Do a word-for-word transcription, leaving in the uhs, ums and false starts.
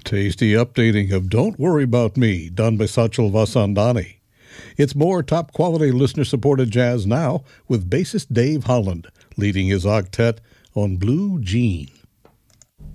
Tasty updating of Don't Worry About Me, done by Sachal Vasandani. It's more top-quality listener-supported jazz now with bassist Dave Holland leading his octet on Blue Jeans.